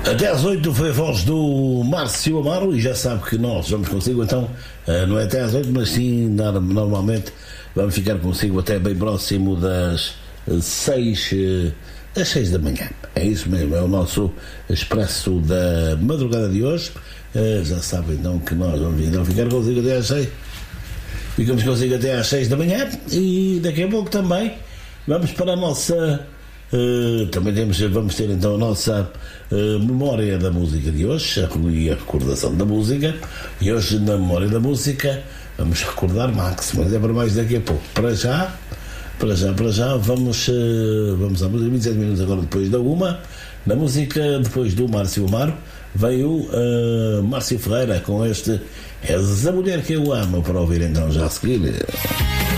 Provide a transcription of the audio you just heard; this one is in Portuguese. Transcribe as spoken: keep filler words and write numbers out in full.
Até às oito foi a voz do Márcio Amaro e já sabe que nós vamos consigo, então, não é até às oito, mas sim, normalmente vamos ficar consigo até bem próximo das seis, das seis da manhã. É isso mesmo, é o nosso expresso da madrugada de hoje. Já sabe então que nós vamos então ficar consigo até às seis. Ficamos consigo até às seis da manhã e daqui a pouco também vamos para a nossa... Uh, também temos, vamos ter então a nossa uh, memória da música de hoje e a recordação da música. E hoje na memória da música vamos recordar Max, mas é para mais daqui a pouco. Para já, para já, para já vamos, uh, vamos à música. vinte e sete minutos agora depois da uma. Na música, depois do Márcio Amaro, veio uh, Márcio Ferreira com este És a Mulher que Eu Amo, para ouvir então já a seguir.